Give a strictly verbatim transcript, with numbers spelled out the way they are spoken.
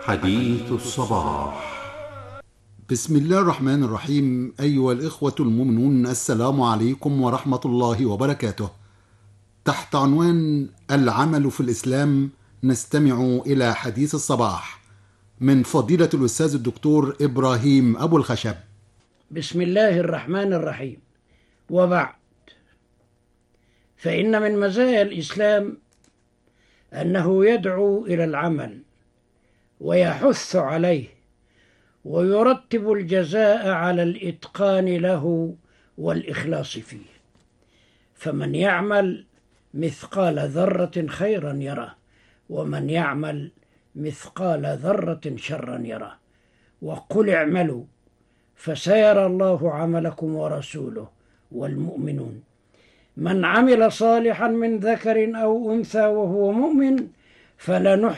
حديث الصباح. بسم الله الرحمن الرحيم. أيها الإخوة المؤمنون، السلام عليكم ورحمة الله وبركاته. تحت عنوان العمل في الإسلام نستمع إلى حديث الصباح من فضيلة الأستاذ الدكتور إبراهيم أبو الخشب. بسم الله الرحمن الرحيم. وبعد، فإن من مزايا الإسلام أنه يدعو إلى العمل ويحث عليه ويرتب الجزاء على الإتقان له والإخلاص فيه. فمن يعمل مثقال ذرة خيرا يره، ومن يعمل مثقال ذرة شرا يره. وقل اعملوا فسيرى الله عملكم ورسوله والمؤمنون. من عمل صالحا من ذكر أو أنثى وهو مؤمن فلنحيينه